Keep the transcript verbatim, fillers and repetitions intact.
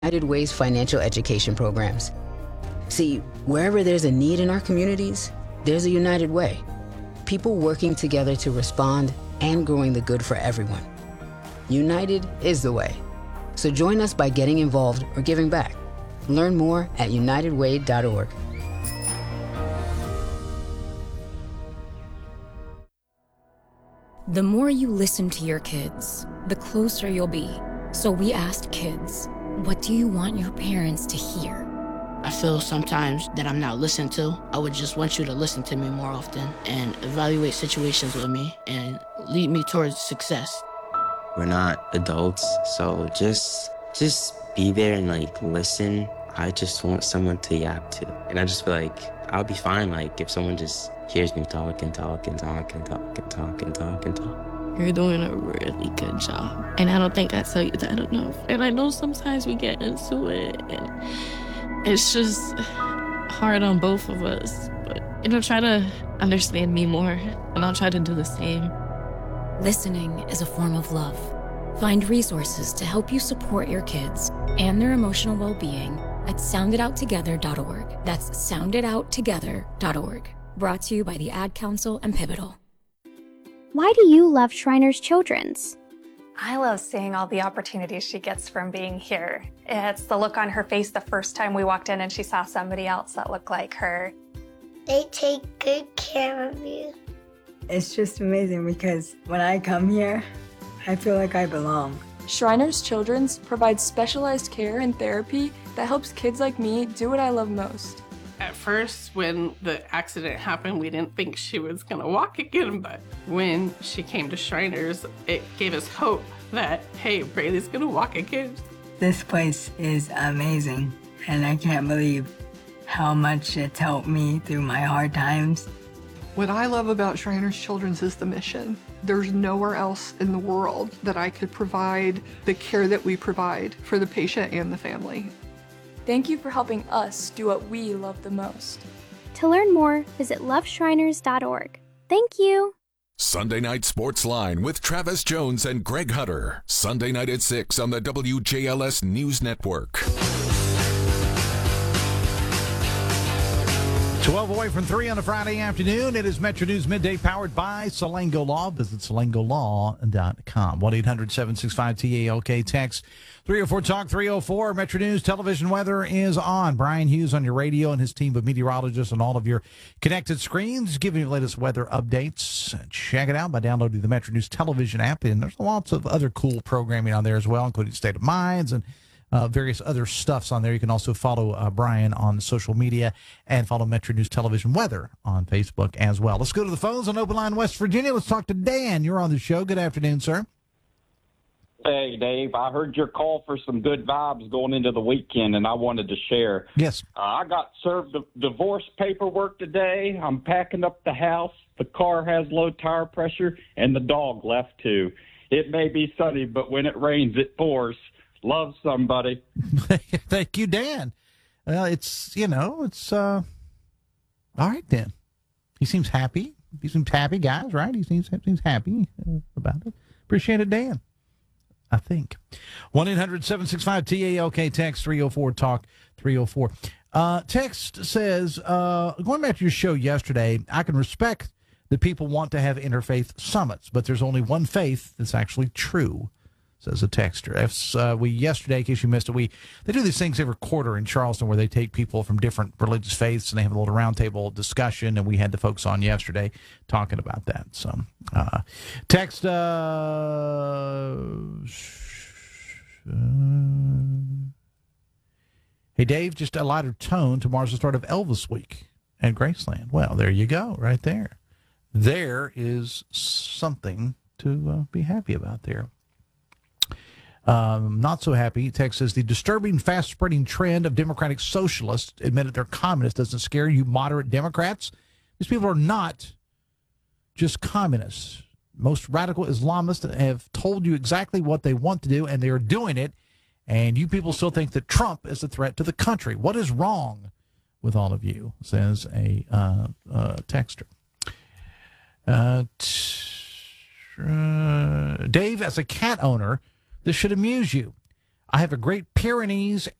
United Way's financial education programs. See, wherever there's a need in our communities, there's a United Way. People working together to respond and growing the good for everyone. United is the way. So join us by getting involved or giving back. Learn more at united way dot org. The more you listen to your kids, the closer you'll be. So we asked kids, what do you want your parents to hear? I feel sometimes that I'm not listened to. I would just want you to listen to me more often and evaluate situations with me and lead me towards success. We're not adults, so just just be there and like listen. I just want someone to yap to. And I just feel like I'll be fine like if someone just hears me talk and talk and talk and talk and talk and talk and talk. You're doing a really good job. And I don't think I tell you that enough. And I know sometimes we get into it and it's just hard on both of us. But, you know, try to understand me more and I'll try to do the same. Listening is a form of love. Find resources to help you support your kids and their emotional well-being at sound it out together dot org. That's sound it out together dot org. Brought to you by the Ad Council and Pivotal. Why do you love Shriners Children's? I love seeing all the opportunities she gets from being here. It's the look on her face the first time we walked in and she saw somebody else that looked like her. They take good care of you. It's just amazing because when I come here, I feel like I belong. Shriners Children's provides specialized care and therapy that helps kids like me do what I love most. At first, when the accident happened, we didn't think she was gonna walk again, but when she came to Shriners, it gave us hope that, hey, Braylee's gonna walk again. This place is amazing, and I can't believe how much it's helped me through my hard times. What I love about Shriners Children's is the mission. There's nowhere else in the world that I could provide the care that we provide for the patient and the family. Thank you for helping us do what we love the most. To learn more, visit love shriners dot org. Thank you. Sunday Night Sports Line with Travis Jones and Greg Hutter. Sunday night at six on the W J L S News Network. twelve away from three on a Friday afternoon. It is Metro News Midday powered by Salango Law. Visit salango law dot com. one eight hundred seven six five T A L K. Text three oh four talk three oh four. Metro News television weather is on. Brian Hughes on your radio and his team of meteorologists on all of your connected screens giving you the latest weather updates. Check it out by downloading the Metro News television app. And there's lots of other cool programming on there as well, including State of Minds and Uh, various other stuffs on there. You can also follow uh, Brian on social media and follow Metro News Television Weather on Facebook as well. Let's go to the phones on Open Line, West Virginia. Let's talk to Dan. You're on the show. Good afternoon, sir. Hey, Dave. I heard your call for some good vibes going into the weekend, and I wanted to share. Yes. Uh, I got served the divorce paperwork today. I'm packing up the house. The car has low tire pressure, and the dog left too. It may be sunny, but when it rains, it pours. Love somebody. Thank you, Dan. Well, it's, you know, it's, uh, all right, Dan. He seems happy. He seems happy, guys, right? He seems, seems happy uh, about it. Appreciate it, Dan. I think. one eight hundred seven six five T A L K. Text three oh four talk three oh four. Uh, text says, uh, going back to your show yesterday, I can respect that people want to have interfaith summits, but there's only one faith that's actually true. Says a texter. If, uh, we yesterday, in case you missed it, we they do these things every quarter in Charleston where they take people from different religious faiths and they have a little roundtable discussion, and we had the folks on yesterday talking about that. So, uh, text. Uh, uh, hey, Dave, just a lighter tone. Tomorrow's the start of Elvis Week at Graceland. Well, there you go, right there. There is something to uh, be happy about there. Um, not so happy. Text says, the disturbing, fast-spreading trend of Democratic socialists admitted they're communists doesn't scare you moderate Democrats. These people are not just communists. Most radical Islamists have told you exactly what they want to do, and they are doing it, and you people still think that Trump is a threat to the country. What is wrong with all of you, says a uh, uh, texter. Uh, t- uh, Dave, as a cat owner, this should amuse you. I have a Great Pyrenees